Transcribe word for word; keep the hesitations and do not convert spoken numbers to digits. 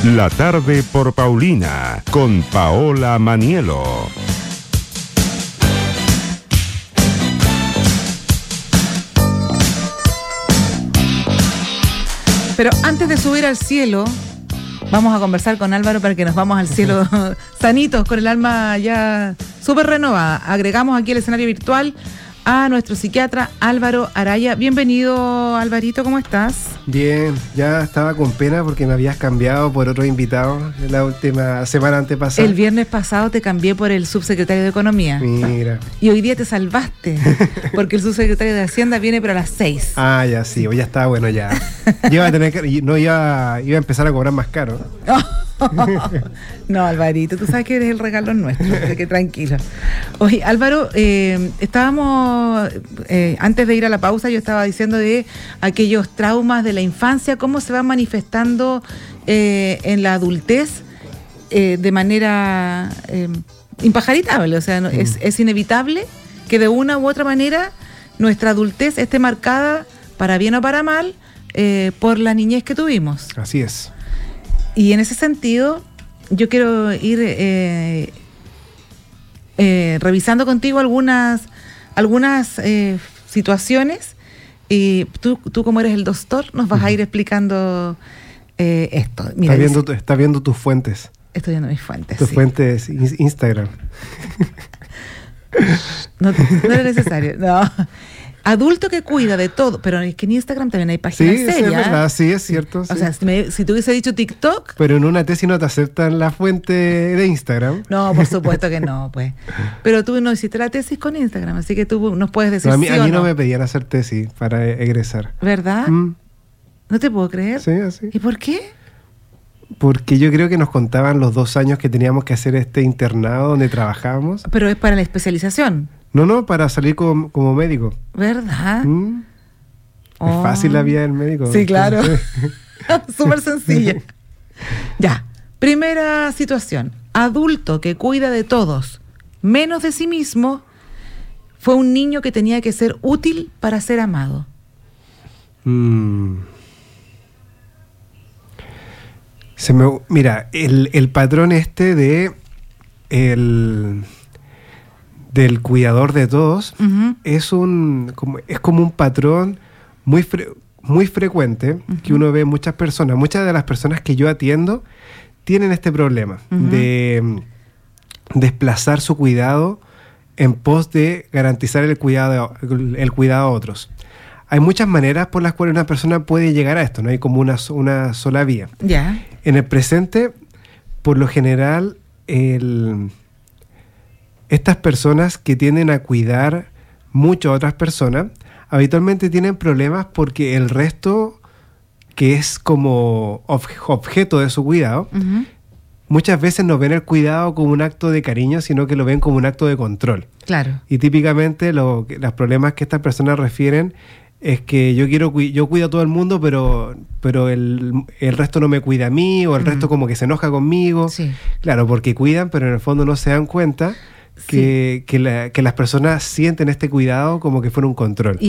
La tarde por Paulina, con Paola Manielo. Pero antes de subir al cielo, vamos a conversar con Álvaro para que nos vamos al cielo sanitos, con el alma ya súper renovada. Agregamos aquí el escenario virtual a nuestro psiquiatra Álvaro Araya. Bienvenido, Alvarito, ¿cómo estás? Bien, ya estaba con pena porque me habías cambiado por otro invitado en la última semana antepasada. El viernes pasado te cambié por el subsecretario de Economía. Mira. Y hoy día te salvaste, porque el subsecretario de Hacienda viene pero a las seis. Ah, ya sí, hoy ya está bueno ya. Yo iba a tener que, no iba, iba a empezar a cobrar más caro. No, Alvarito, tú sabes que eres el regalo nuestro, así que tranquilo. Oye, Álvaro, eh, estábamos, eh, antes de ir a la pausa, yo estaba diciendo de aquellos traumas de la infancia, cómo se van manifestando eh, en la adultez eh, de manera eh, impajaritable, o sea, no, mm. es, es inevitable que de una u otra manera nuestra adultez esté marcada, para bien o para mal, eh, por la niñez que tuvimos. Así es. Y en ese sentido, yo quiero ir eh, eh, revisando contigo algunas, algunas eh, situaciones, y tú, tú como eres el doctor, nos vas uh-huh. a ir explicando eh, esto. Mira, está, viendo, está viendo tus fuentes. Estoy viendo mis fuentes, Tus sí. fuentes Instagram. No, no era necesario, no. Adulto que cuida de todo, pero es que en Instagram también hay páginas sí, serias. Sí, es verdad, sí, es cierto. O sí. sea, si, me, si te hubiese dicho TikTok... Pero en una tesis no te aceptan la fuente de Instagram. No, por supuesto que no, pues. Pero tú no hiciste la tesis con Instagram, así que tú nos puedes decir no, a mí, sí a mí o no. no me pedían hacer tesis para egresar. ¿Verdad? Mm. No te puedo creer. Sí, así. ¿Y por qué? Porque yo creo que nos contaban los dos años que teníamos que hacer este internado donde trabajábamos. Pero es para la especialización. No, no, para salir como, como médico. ¿Mm? ¿Verdad? Oh. Es fácil la vida del médico. Sí, claro. Súper sencilla. Ya. Primera situación. Adulto que cuida de todos, menos de sí mismo, fue un niño que tenía que ser útil para ser amado. Mm. Se me, mira, el, el patrón este de el... del cuidador de todos, uh-huh. es un como, es como un patrón muy fre, muy frecuente uh-huh. que uno ve en muchas personas. Muchas de las personas que yo atiendo tienen este problema uh-huh. de desplazar su cuidado en pos de garantizar el cuidado, el cuidado a otros. Hay muchas maneras por las cuales una persona puede llegar a esto, no hay como una, una sola vía. Yeah. En el presente, por lo general, el... estas personas que tienden a cuidar mucho a otras personas, habitualmente tienen problemas porque el resto, que es como ob- objeto de su cuidado, uh-huh. muchas veces no ven el cuidado como un acto de cariño, sino que lo ven como un acto de control. Claro. Y típicamente lo, los problemas que estas personas refieren es que yo quiero yo cuido a todo el mundo, pero, pero el, el resto no me cuida a mí, o el uh-huh. resto como que se enoja conmigo. Sí. Claro, porque cuidan, pero en el fondo no se dan cuenta que, sí. que, la, que las personas sienten este cuidado como que fuera un control.